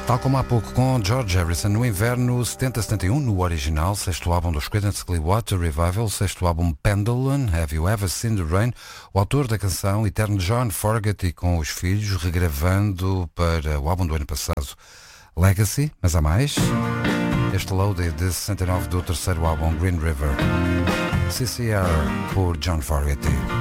Tal como há pouco com George Harrison no inverno 70-71, no original, sexto álbum dos Creedence Clearwater Revival, sexto álbum Pendulum, Have You Ever Seen the Rain, o autor da canção eterno John Fogerty com os filhos, regravando para o álbum do ano passado Legacy, mas há mais. Este loaded de 69 do terceiro álbum Green River, CCR por John Fogerty.